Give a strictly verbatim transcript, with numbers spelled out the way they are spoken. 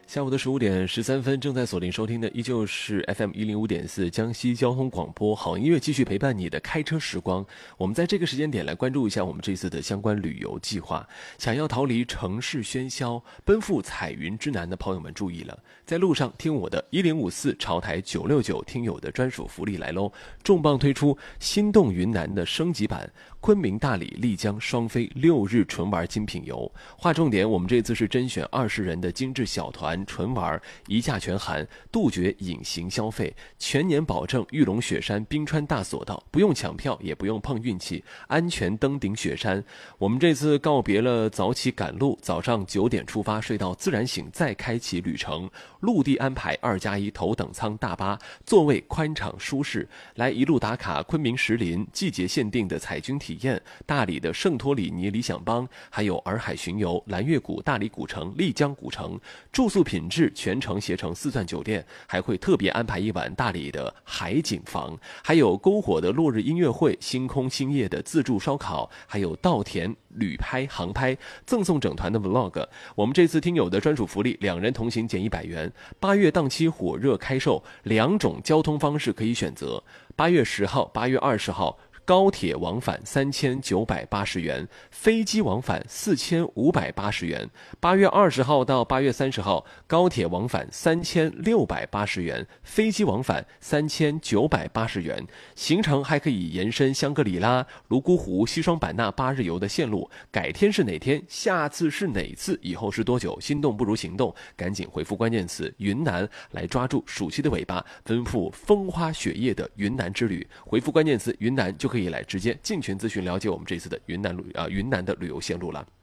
下午的十五点十三分，正在锁定收听的依旧是 F M 一零五点四江西交通广播，好音乐继续陪伴你的开车时光。我们在这个时间点来关注一下我们这次的相关旅游计划。想要逃离城市喧嚣，奔赴彩云之南的朋友们注意了，在路上听我的一零五四潮台九六九听友的专属福利来喽！重磅推出心动云南的升级版，昆明、大理、丽江双飞六日纯玩精品游。划重点，我们这次是甄选二十人的精致小团。纯玩一价全含，杜绝隐形消费，全年保证玉龙雪山冰川大索道，不用抢票也不用碰运气，安全登顶雪山。我们这次告别了早起赶路，早上九点出发，睡到自然醒，再开启旅程。陆地安排二加一头等舱大巴，座位宽敞舒适，来一路打卡昆明石林季节限定的彩军体验，大理的圣托里尼理想邦，还有洱海巡游、蓝月谷、大理古城、丽江古城。住宿品质全程携程四钻酒店，还会特别安排一晚大理的海景房，还有篝火的落日音乐会、星空星夜的自助烧烤，还有稻田旅拍航拍，赠送整团的 vlog。 我们这次听友的专属福利，两人同行减一百元。八月档期火热开售，两种交通方式可以选择，八月十号、八月二十号高铁往返三千九百八十元，飞机往返四千五百八十元。八月二十号到八月三十号，高铁往返三千六百八十元，飞机往返三千九百八十元。行程还可以延伸香格里拉、泸沽湖、西双版纳八日游的线路。改天是哪天？下次是哪次？以后是多久？心动不如行动，赶紧回复关键词云南来抓住暑期的尾巴，奔赴风花雪月的云南之旅。回复关键词云南就可以来直接进群咨询了解我们这次的云南旅啊、呃、云南的旅游线路了。